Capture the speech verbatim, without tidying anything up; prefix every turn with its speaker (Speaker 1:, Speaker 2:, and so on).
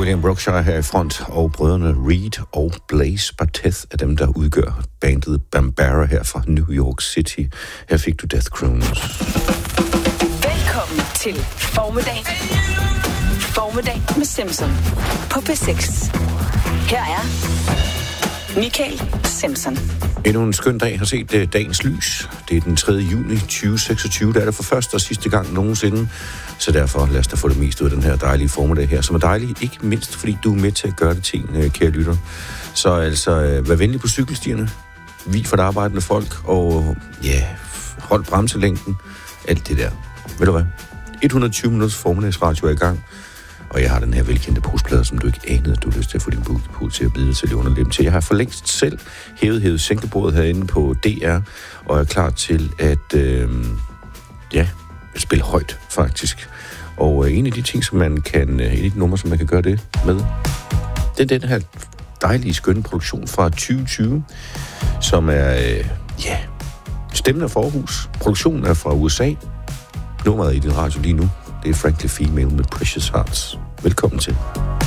Speaker 1: William Brookshire her i front, og brødrene Reed og Blaze Barthez er dem, der udgør bandet Bambara her fra New York City. Her fik du Death Croons.
Speaker 2: Velkommen til Formiddag. Formiddag med Simpson på P seks. Her er Michael Simpson.
Speaker 1: Endnu en skøn dag har set uh, dagens lys. Det er den tredje juni tyve seksogtyve, der er det for første og sidste gang nogensinde. Så derfor lad os da få det mest ud af den her dejlige formiddag her, som er dejlig, ikke mindst fordi du er med til at gøre det til en, kære lytter. Så altså, uh, vær venlig på cykelstierne, vig for det arbejdende folk, og ja, yeah, hold bremselængden, alt det der. Ved du hvad? et hundrede og tyve minutters formiddagsradio er i gang. Og jeg har den her velkendte postplade, som du ikke anede, at du har lyst til at få din bud på til at bide til underlem til. Jeg har for længst selv hævet, hævet sænkebordet herinde på D R, og er klar til at, øh, ja, at spille højt, faktisk. Og øh, en af de ting, som man kan, øh, en af de numre, som man kan gøre det med, det er den her dejlige, skønne produktion fra tyve tyve, som er, øh, ja, stemmen af Forhus. Produktionen er fra U S A. Nummeret i din radio lige nu, det er Frankly Female med Precious Hearts. Velkommen til.